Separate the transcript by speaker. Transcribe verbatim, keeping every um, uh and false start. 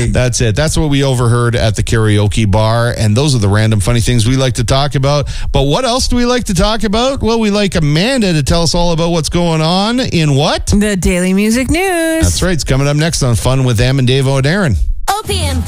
Speaker 1: That's it. That's what we overheard at the karaoke bar. And those are the random funny things we like to talk about. But what else do we like to talk about? Well, we like Amanda to tell us all about what's going on in what?
Speaker 2: The Daily Music News.
Speaker 1: That's right. It's coming up next on Fun with Em and Dave O'Darren.
Speaker 3: O P M